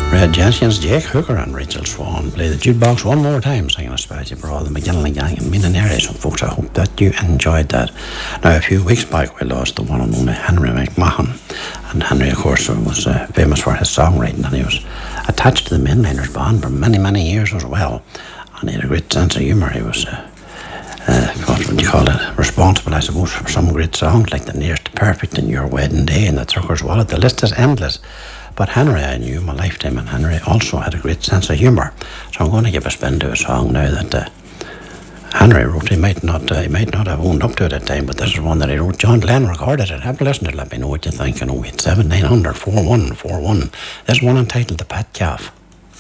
Red Jensen's Jake Hooker and Rachel Swan play the jukebox one more time, singing a special for all the McGinley gang and Millionaires. So folks, I hope that you enjoyed that. Now, a few weeks back we lost the one and only Henry McMahon, and Henry, of course, was famous for his songwriting, and he was attached to the Mainliners band for many years as well, and he had a great sense of humour. He was what would you call it, responsible, I suppose, for some great songs like The Nearest to Perfect and Your Wedding Day and The Trucker's Wallet. The list is endless. But Henry, I knew my lifetime, and Henry also had a great sense of humour. So I'm going to give a spin to a song now that Henry wrote. He might not have owned up to it at the time, but this is one that he wrote. John Glenn recorded it. Have a listen to it. Let me know what you think. 087 900 4141. This one entitled The Pet Calf.